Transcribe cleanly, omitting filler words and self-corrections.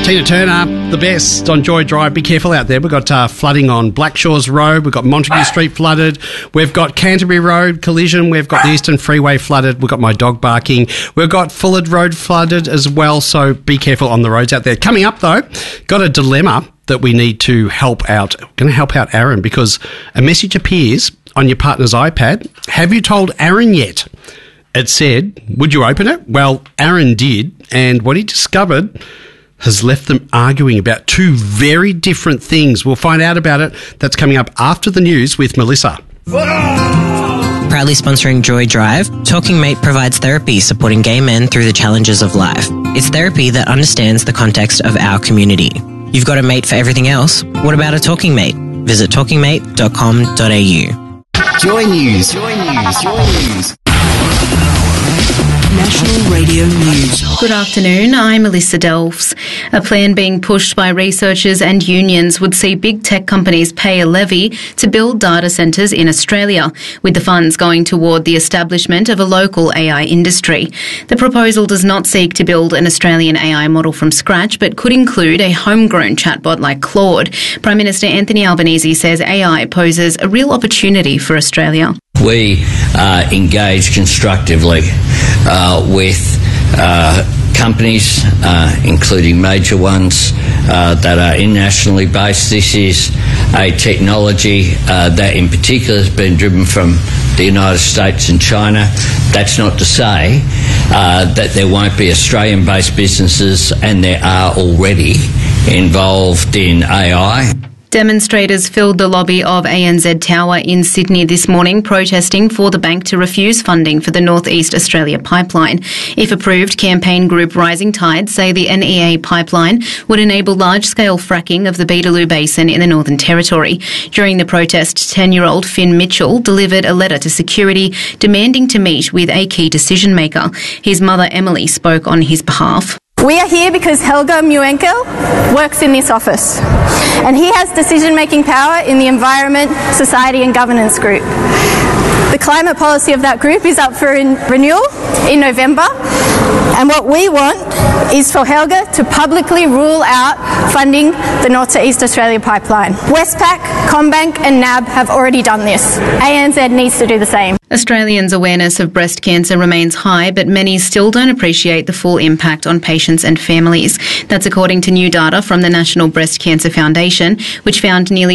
Tina Turner, the best on Joy Drive. Be careful out there. We've got flooding on Blackshores Road. We've got Montague Street flooded. We've got Canterbury Road collision. We've got the Eastern Freeway flooded. We've got my dog barking. We've got Fullard Road flooded as well, so be careful on the roads out there. Coming up, though, got a dilemma that we need to help out. We're going to help out Aaron because a message appears on your partner's iPad. Have you told Aaron yet? It said, would you open it? Well, Aaron did, and what he discovered has left them arguing about two very different things. We'll find out about it. That's coming up after the news with Melissa. Proudly sponsoring Joy Drive, Talking Mate provides therapy supporting gay men through the challenges of life. It's therapy that understands the context of our community. You've got a mate for everything else. What about a talking mate? Visit talkingmate.com.au. Joy News. National Radio News. Good afternoon, I'm Melissa Delves. A plan being pushed by researchers and unions would see big tech companies pay a levy to build data centres in Australia, with the funds going toward the establishment of a local AI industry. The proposal does not seek to build an Australian AI model from scratch, but could include a homegrown chatbot like Claude. Prime Minister Anthony Albanese says AI poses a real opportunity for Australia. We engage constructively with companies, including major ones that are internationally based. This is a technology that in particular has been driven from the United States and China. That's not to say that there won't be Australian-based businesses, and there are already involved in AI. Demonstrators filled the lobby of ANZ Tower in Sydney this morning, protesting for the bank to refuse funding for the North East Australia pipeline. If approved, campaign group Rising Tide say the NEA pipeline would enable large-scale fracking of the Beetaloo Basin in the Northern Territory. During the protest, 10-year-old Finn Mitchell delivered a letter to security demanding to meet with a key decision-maker. His mother, Emily, spoke on his behalf. We are here because Helge Muenkel works in this office, and he has decision-making power in the Environment, Society and Governance Group. The climate policy of that group is up for renewal in November, and what we want is for Helge to publicly rule out funding the North to East Australia pipeline. Westpac, CommBank and NAB have already done this. ANZ needs to do the same. Australians' awareness of breast cancer remains high, but many still don't appreciate the full impact on patients and families. That's according to new data from the National Breast Cancer Foundation, which found nearly